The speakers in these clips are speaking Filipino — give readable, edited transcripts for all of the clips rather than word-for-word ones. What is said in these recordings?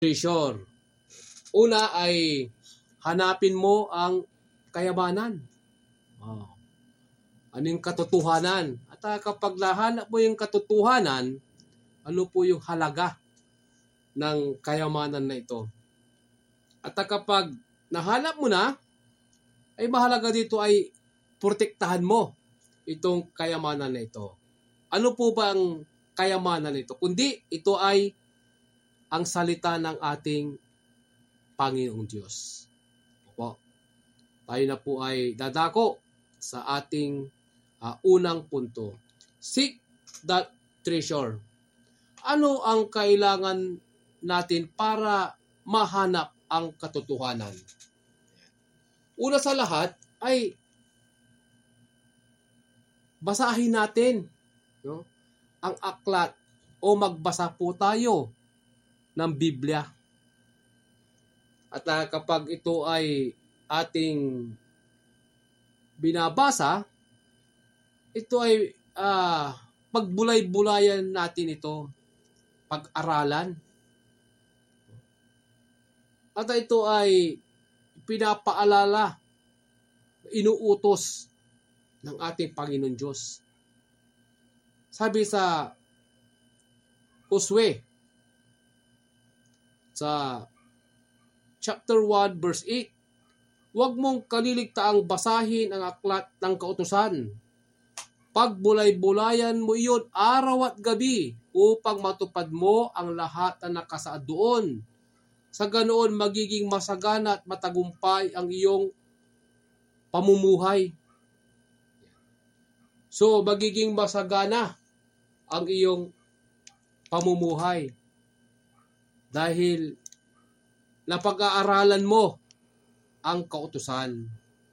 treasure. Una ay hanapin mo ang kayamanan. Ano yung katotohanan? At kapag nahanap mo yung katotohanan, ano po yung halaga ng kayamanan na ito? At kapag nahanap mo na, ay mahalaga dito ay protektahan mo itong kayamanan na ito. Ano po ba ang kayamanan nito? Kundi ito ay ang salita ng ating Panginoong Diyos. Opo. Tayo na po ay dadako sa ating unang punto. Seek that treasure. Ano ang kailangan natin para mahanap ang katotohanan? Una sa lahat ay basahin natin, no, ang aklat o magbasa po tayo ng Biblia. At kapag ito ay ating binabasa, ito ay pagbulay-bulayan natin ito, pag-aralan. At ito ay pinapaalala, inuutos ng ating Panginoon Diyos. Sabi sa Josue, sa chapter 1 verse 8, huwag mong kaliligtaang basahin ang aklat ng kautusan. Pagbulay-bulayan mo iyon araw at gabi upang matupad mo ang lahat na nakasaad doon. Sa ganoon magiging masagana at matagumpay ang iyong pamumuhay. So magiging masagana ang iyong pamumuhay dahil napag-aaralan mo ang kautusan.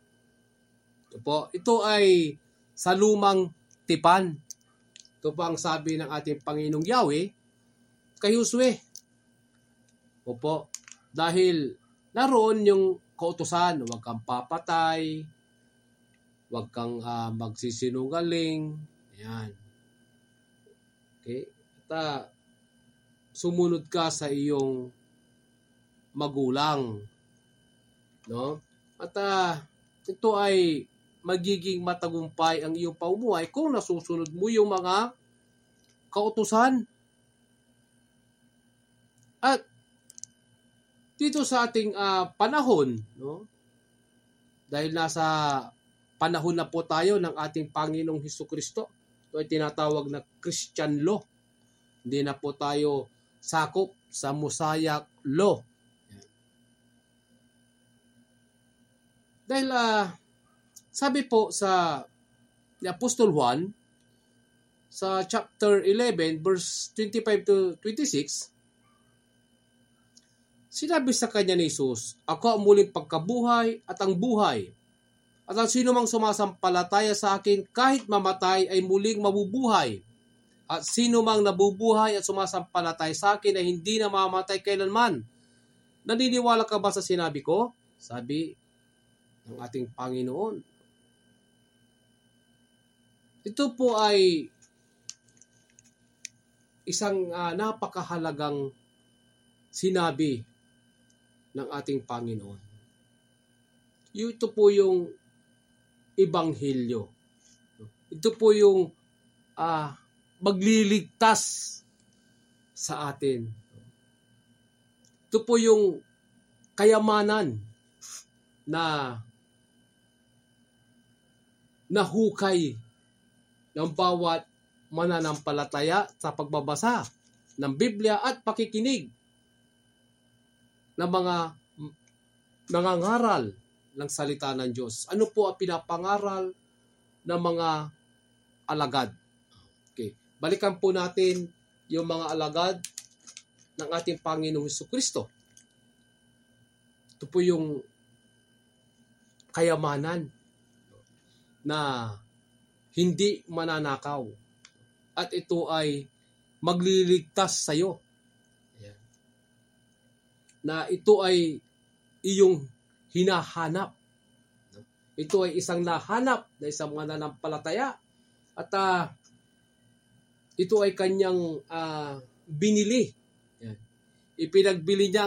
Ito ay sa lumang tipan. Ito po ang sabi ng ating Panginoong Yahweh kay Josue. Opo, dahil naroon yung kautusan, huwag kang papatay, huwag kang magsisinungaling. Ayan. Okay? At sumunod ka sa iyong magulang. No? At ito ay magiging matagumpay ang iyong pamumuhay kung nasusunod mo yung mga kautusan. At dito sa ating panahon, no? Dahil nasa panahon na po tayo ng ating Panginoong Hesukristo, ito ay tinatawag na Christian law. Hindi na po tayo sakop sa Mosaic law. Dahil sabi po sa Apostol Juan sa chapter 11 verse 25 to 26, sinabi sa kanya ni Jesus, ako ang muling pagkabuhay at ang buhay. At ang sino mang sumasampalataya sa akin kahit mamatay ay muling mabubuhay. At sino mang nabubuhay at sumasampalataya sa akin ay hindi na mamamatay kailanman. Naniniwala ka ba sa sinabi ko? Sabi ng ating Panginoon. Ito po ay isang napakahalagang sinabi ng ating Panginoon. Ito po yung Ebanghelyo. Ito po yung magliligtas sa atin. Ito po yung kayamanan na nahukay ng bawat mananampalataya sa pagbabasa ng Biblia at pakikinig ng mga nangangaral ng salita ng Diyos. Ano po ang pinapangaral ng mga alagad? Okay. Balikan po natin yung mga alagad ng ating Panginoong Hesukristo. Ito po yung kayamanan na hindi mananakaw. At ito ay magliligtas sa iyo. Na ito ay iyong hinahanap. Ito ay isang nahanap na isang mananampalataya. At ito ay kanyang binili. ipinagbili niya